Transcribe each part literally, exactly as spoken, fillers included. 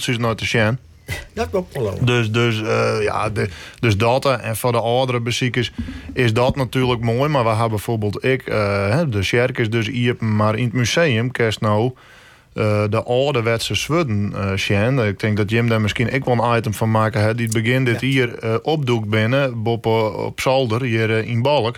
is nooit te zien. Dat klopt wel. Dus, dus, uh, ja, de, dus dat. En voor de oudere bezoekers is dat natuurlijk mooi. Maar we hebben bijvoorbeeld ik, uh, de Sjerk is dus hier, maar in het museum kerst nou uh, de ouderwetse Zweden uh, zien. Ik denk dat Jim daar misschien ook wel een item van maken hè, die het begin dit ja. hier uh, opdoekt binnen, Bob op zolder hier uh, in Balk.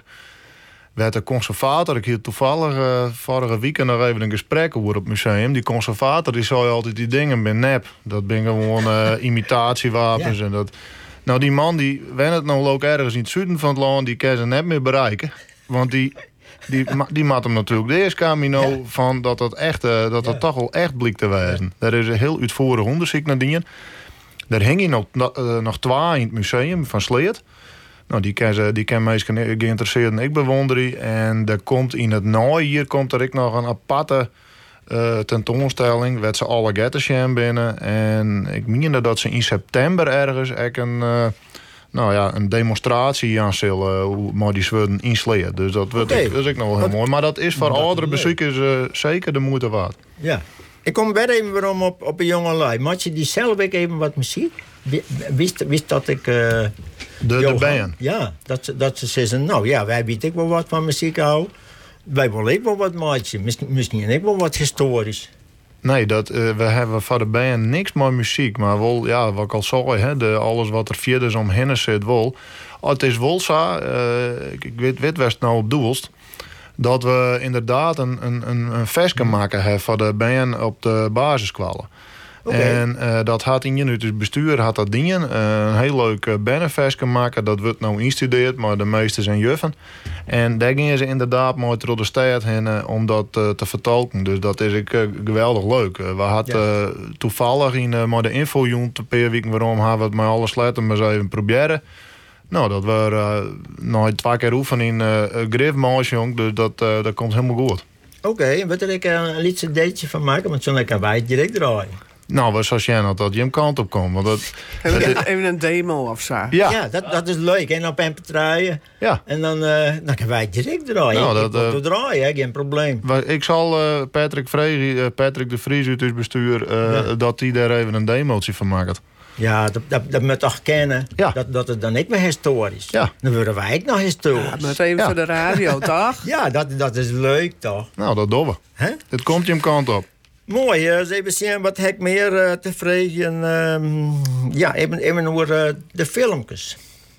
Werd de conservator, ik hield toevallig uh, vorige week nog even een gesprek over op het museum. Die conservator die zei altijd die dingen ben nep. Dat ben gewoon uh, imitatiewapens ja. en dat. Nou die man die wen het nou ook ergens in het zuiden van het land, die kan ze net meer bereiken. Want die, die, die maakt hem natuurlijk de eerste camino ja. van dat dat echt, uh, dat dat ja. toch wel echt bleek te wezen. Ja. Daar is een heel uitvoerig onderzoek naar dingen. Daar hing hij nog, uh, nog twee in het museum van Sleert. Nou, die ken, ze, die ken meestal geïnteresseerd en ik bewonder die. En er komt in het najaar hier komt er ik nog een aparte uh, tentoonstelling. Werd ze alle Gettersham binnen. En ik meen dat ze in september ergens ook een, uh, nou ja, een demonstratie aan zullen hoe maar die Zweden insleert. Dus dat, wordt, okay. dat is ook nog wel heel Wat? mooi. Maar dat is voor oudere bezoekers uh, zeker de moeite waard. Ja. Ik kom weer even waarom op, op een jonge lui. Moet je die zelf ook even wat muziek? Wist, wist dat ik... Uh, de, de band? Ja, dat ze, dat ze zeggen, nou ja, wij weten ook wel wat van muziek houden. Wij willen ook wel wat maatje. Misschien, misschien ook wel wat historisch. Nee, dat, uh, we hebben van de band niks met muziek. Maar wel, ja, wat ik al zei, hè, de, alles wat er verder omheen zit, wel. Oh, het is wel zo, uh, ik, ik weet, weet waar het nou op doelst. Dat we inderdaad een, een, een festje maken hebben van de band op de basiskwallen. Okay. En uh, dat had in je dus bestuur had dat dingen. Uh, een heel leuk uh, bannerfestje maken. Dat wordt nou instudeerd, maar de meeste zijn juffen. En daar gingen ze inderdaad mooi door de stad heen uh, om dat uh, te vertolken. Dus dat is ik, uh, geweldig leuk. Uh, we hadden ja. uh, toevallig in uh, maar de infojunt een paar weken waarom hebben we het met alle sletten maar eens even proberen. Nou, dat we uh, nou, twee keer oefenen in uh, Griffmaals, jong. Dus dat, uh, dat komt helemaal goed. Oké, okay, en wat er ik een liedje deetje van maken, want zo kan wij het direct draaien. Nou, wat zoals jij nou dat Jim kant op komt. Want dat, even, dat, even een demo of zo. Ja, ja dat, dat is leuk. En op M P draaien. Ja. En dan, uh, dan kan wij het direct draaien. Nou, ik dat, uh, draaien, hè, geen probleem. Ik zal uh, Patrick, Vrege, uh, Patrick de Vries uit het bestuur, uh, ja. dat hij daar even een demootje van maakt. Ja, dat, dat, dat moet toch kennen. Ja. Dat, dat het dan niet meer historisch. Ja. Dan worden wij ook nog historisch. Ja, maar even ja. voor de radio, toch? Ja, dat, dat is leuk, toch? Nou, dat doen we. Huh? Het komt Jim kant op. Mooi, eens even zien wat heb ik meer uh, te vragen. Uh, ja, even, even over uh, de filmpjes.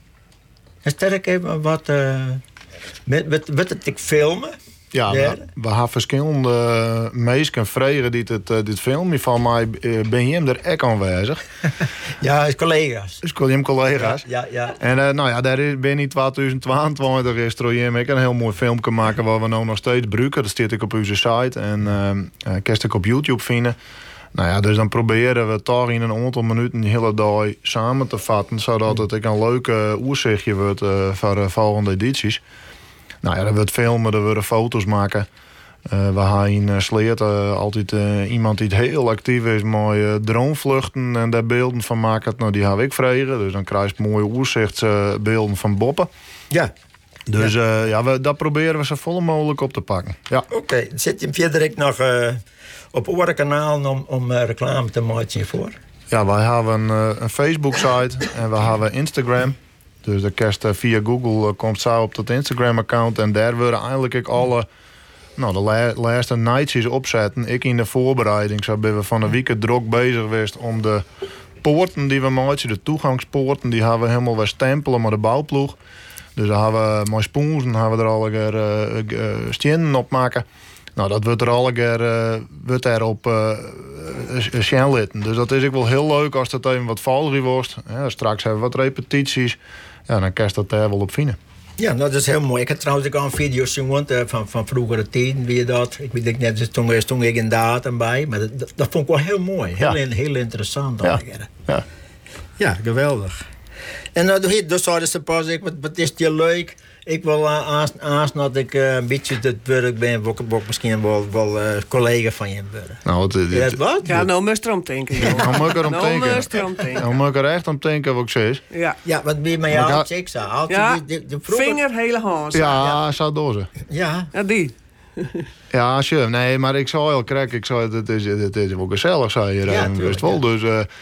Sterk even wat... Uh, met, met, met het ik filmen. Ja, we, we hebben verschillende uh, mensen vragen die dit, uh, dit filmen. Van mij uh, ben je hem er echt aanwezig. Ja, is collega's. Is je hem collega's. Ja, ja, ja. En uh, nou ja, daar is, ben in twintig tweeëntwintig is er ik een heel mooi filmpje maken waar we nou nog steeds gebruiken. Dat staat ik op onze site en uh, uh, kan ik op YouTube vinden. Nou ja, dus dan proberen we toch in een aantal minuten de hele dag samen te vatten, zodat het een leuk uh, oerzichtje wordt uh, voor de volgende edities. Nou ja, dan wordt filmen, dan worden foto's maken. Uh, we hebben in uh, Sleert uh, altijd uh, iemand die heel actief is met uh, droomvluchten en daar beelden van maken. Nou, die heb ik vragen. Dus dan krijg je mooie oerzichtsbeelden uh, van boppen. Ja. Dus ja, uh, ja we, dat proberen we zo vol mogelijk op te pakken. Ja. Oké, okay. Zit je verder nog uh, op oren kanaal om, om uh, reclame te maken voor? Ja, wij hebben een, uh, een Facebook-site en we hebben Instagram. Dus de kerst uh, via Google uh, komt zo op dat Instagram-account. En daar worden eigenlijk ik alle... Nou, de la- laatste nightjes opzetten. Ik in de voorbereiding. Zo ben we van een week druk bezig geweest om de poorten die we maken, de toegangspoorten, die hebben we helemaal weer stempelen met de bouwploeg. Dus dan hebben we met spoens en hebben we er alle keer uh, uh, stenen op maken. Nou, dat wordt er alle keer uh, wordt erop uh, uh, litten. Dus dat is ook wel heel leuk als dat even wat valrig wordt. Ja, straks hebben we wat repetities. Ja, dan kan je dat daar wel op vinden. Ja, nou, dat is heel mooi. Ik heb trouwens ook al een video gezien van, van vroegere tijden, wie je dat. Ik weet niet, dus toen was toen ik een datum bij, maar dat, dat vond ik wel heel mooi. Heel, ja. heel interessant. Ja. Ja. Ja, geweldig. En uh, dus zouden ze pas, ik, wat, wat is die leuk? Ik wil aanstaan dat ik uh, een beetje het werk ben, wil ik misschien wel, wel uh, collega van je worden. Nou, dit, dit, ja, wat? Ja, nou moest er om denken. Ja. Nou moet ik er om nou denken. moest er om denken. Nou moet ik er echt om denken wat ik zeg. Ja. Ja, wat ben je met jou? Ik zei, ja, die, die, die vroeger... vinger, hele hand. Ja, ja. Zo door ze. Ja. Ja, die. Ja, sure. Nee, maar ik zou heel krek. Ik zou het is, het is wel gezellig, zei je. Ja, Ja, tuurlijk, wel. ja. Dus, eh,